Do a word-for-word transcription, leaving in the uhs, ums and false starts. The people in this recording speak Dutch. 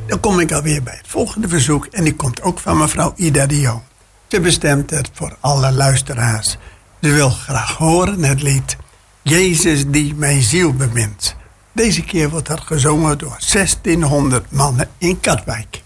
Dan kom ik alweer bij het volgende verzoek. En die komt ook van mevrouw Ida de Jong. Ze bestemt het voor alle luisteraars. Ze wil graag horen het lied Jezus die mijn ziel bemint. Deze keer wordt dat gezongen door zestienhonderd mannen in Katwijk.